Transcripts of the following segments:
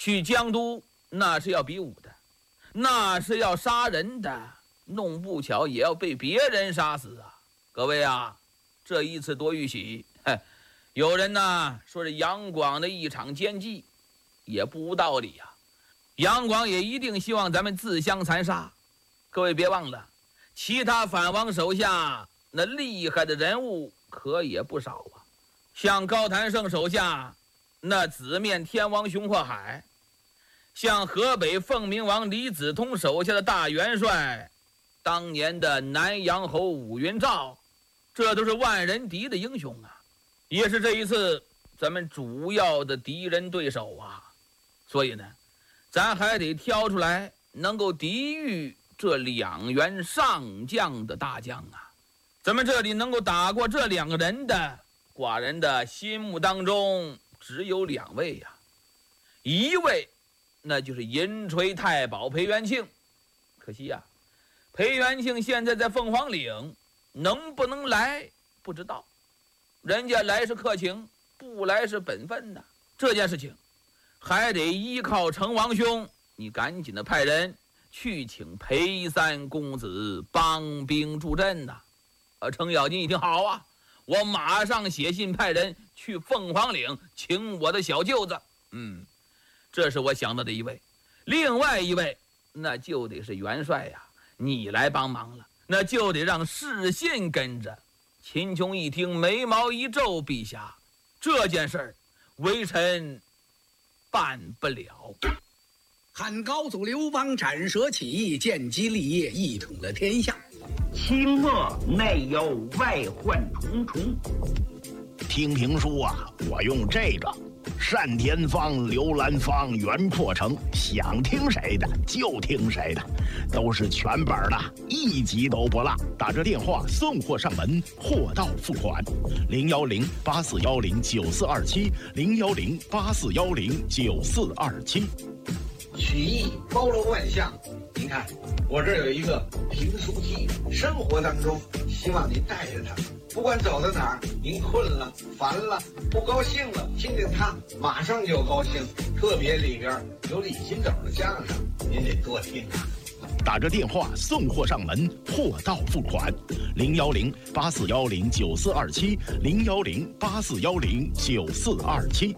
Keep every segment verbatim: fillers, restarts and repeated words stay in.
去江都那是要比武的，那是要杀人的，弄不巧也要被别人杀死啊！各位啊，这一次夺玉玺，有人呢说是杨广的一场奸计，也不无道理啊。杨广也一定希望咱们自相残杀。各位别忘了，其他反王手下那厉害的人物可也不少啊，像高谭胜手下那紫面天王熊阔海，像河北凤鸣王李子通手下的大元帅，当年的南阳侯武云照，这都是万人敌的英雄啊，也是这一次咱们主要的敌人对手啊。所以呢，咱还得挑出来能够抵御这两员上将的大将啊。咱们这里能够打过这两个人的，寡人的心目当中只有两位呀、啊，一位那就是银锤太保裴元庆，可惜呀、啊，裴元庆现在在凤凰岭，能不能来不知道，人家来是客情，不来是本分呐。这件事情还得依靠成王兄，你赶紧的派人去请裴三公子帮兵助阵呐。呃，程咬金一听好啊，我马上写信派人去凤凰岭请我的小舅子。嗯，这是我想到的一位。另外一位那就得是元帅呀、啊，你来帮忙了，那就得让士信跟着。秦琼一听，眉毛一皱，陛下，这件事儿微臣办不了。 汉高祖刘邦斩蛇起义，建基立业，一统了天下。 清末内忧外患重重。 听评书啊，我用这个单田芳、刘兰芳、袁阔成，想听谁的就听谁的，都是全本的，一集都不落。打这电话送货上门，货到付款。零幺零八四幺零九四二七，零幺零八四幺零九四二七。 曲艺包罗万象，您看我这儿有一个评书机，生活当中希望您带着它，不管走到哪儿，您困了、烦了、不高兴了，听听它，马上就高兴。特别里边有李金斗的相声，您得多听啊。 打着电话送货上门，货到付款。零幺零八四幺零九四二七，零幺零八四幺零九四二七。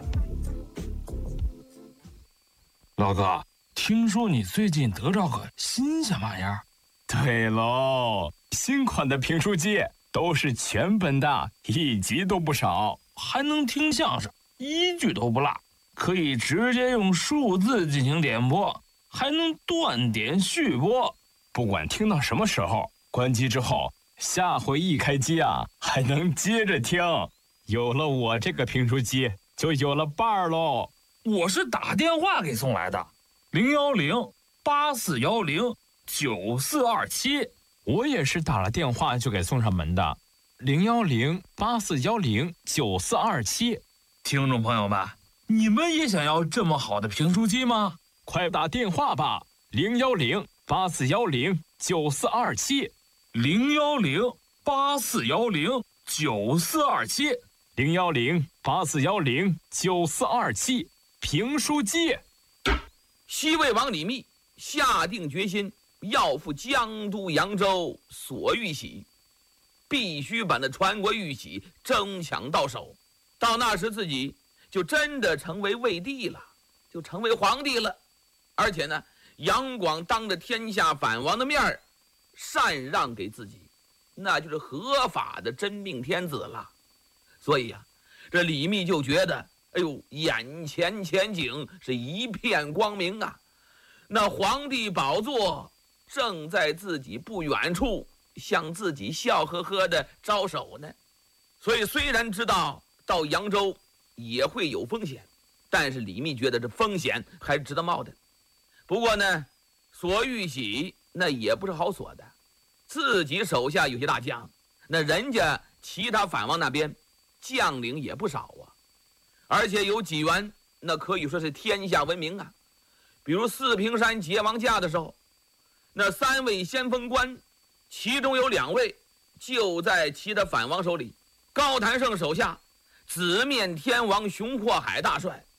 老哥，听说你最近得着个新鲜玩意儿？ 对喽，新款的评书机都是全本的，一集都不少， 还能听相声，一句都不落，可以直接用数字进行点播，还能断点续播。 不管听到什么时候，关机之后，下回一开机啊，还能接着听。有了我这个评书机，就有了伴儿喽。 我是打电话给送来的，零幺零八四幺零九四二七。 我也是打了电话就给送上门的，零幺零八四幺零九四二七。 听众朋友们，你们也想要这么好的评书机吗？ 快打电话吧，零幺零八四幺零九四二七， 零幺零八四幺零九四二七， 零幺零八四幺零九四二七。评书机。 西魏王李密下定决心要赴江都扬州索玉玺，必须把那传国玉玺争抢到手。到那时自己就真的成为魏帝了，就成为皇帝了。而且呢，杨广当着天下反王的面儿禅让给自己，那就是合法的真命天子了。所以啊，这李密就觉得哎呦，眼前前景是一片光明啊！那皇帝宝座正在自己不远处，向自己笑呵呵的招手呢。所以虽然知道到扬州也会有风险，但是李密觉得这风险还值得冒的。不过呢，索玉玺那也不是好索的，自己手下有些大将，那人家其他反王那边将领也不少啊。而且有几员那可以说是天下闻名啊，比如四平山劫王架的时候，那三位先锋官，其中有两位就在其他反王手里。高谭胜手下紫面天王熊阔海大帅，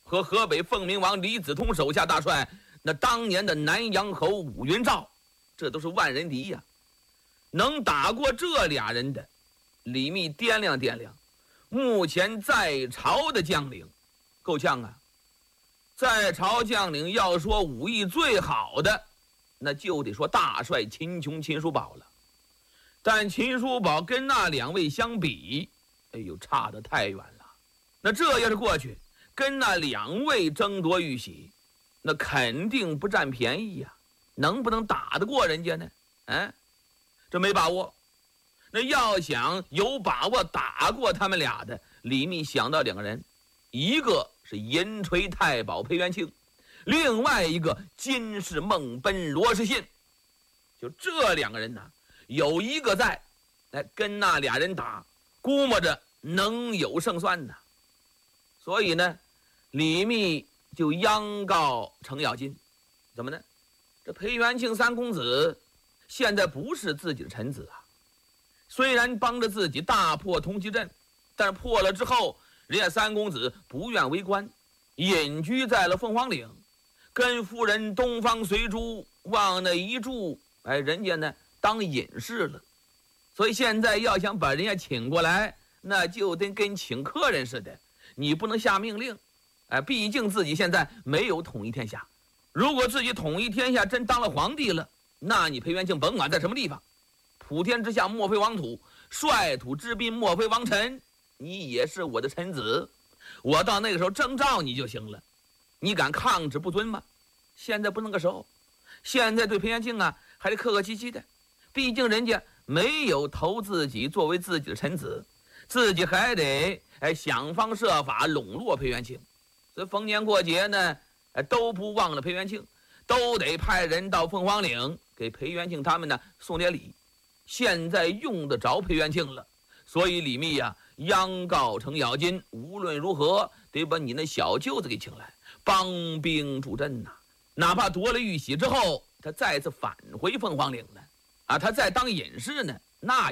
和河北凤鸣王李子通手下大帅那当年的南阳侯武云照，这都是万人敌呀。能打过这俩人的，李密掂量掂量，目前在朝的将领够呛啊。在朝将领要说武艺最好的，那就得说大帅秦琼秦叔宝了。但秦叔宝跟那两位相比，哎呦，差得太远了。那这要是过去跟那两位争夺玉玺，那肯定不占便宜呀、啊。能不能打得过人家呢？嗯，这没把握。那要想有把握打过他们俩的，李密想到两个人，一个是银锤太保裴元庆，另外一个金氏孟奔罗士信。就这两个人呢，有一个在，来跟那俩人打，估摸着能有胜算呢。所以呢，李密就央告程咬金，怎么呢？这裴元庆三公子现在不是自己的臣子啊，虽然帮着自己大破通缉阵，但是破了之后，人家三公子不愿为官，隐居在了凤凰岭，跟夫人东方随珠往那一住，哎，人家呢当隐士了。所以现在要想把人家请过来，那就得跟请客人似的，你不能下命令，哎，毕竟自己现在没有统一天下。如果自己统一天下真当了皇帝了，那你裴元庆甭管在什么地方，普天之下莫非王土，率土之滨莫非王臣，你也是我的臣子，我到那个时候征召你就行了。你敢抗旨不遵吗？现在不那个时候，现在对裴元庆啊还得客客气气的，毕竟人家没有投自己作为自己的臣子，自己还得哎想方设法笼络裴元庆。所以逢年过节呢，哎都不忘了裴元庆，都得派人到凤凰岭给裴元庆他们呢送点礼。现在用得着裴元庆了，所以李密呀、啊、央告程咬金，无论如何得把你那小舅子给请来，帮兵助阵呐、啊。哪怕夺了玉玺之后，他再次返回凤凰岭呢，啊，他再当隐士呢，那